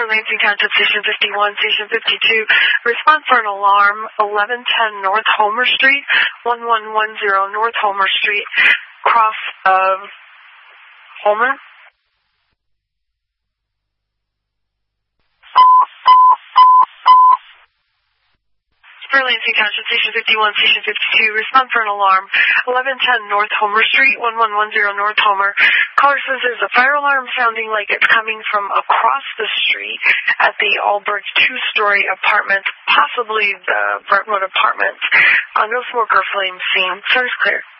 for Lansing Township Station 51, Station 52. Respond for an alarm, 1110 North Homer Street, 1110 North Homer Street, cross of Homer. For Lansing Township Station 51, Station 52, respond for an alarm, 1110 North Homer Street, 1110 North Homer. Caller says there's a fire alarm sounding like it's coming from across the street at the Allbirds two-story apartment, possibly the Brentwood apartments. No smoke or flame seen. Sounds clear.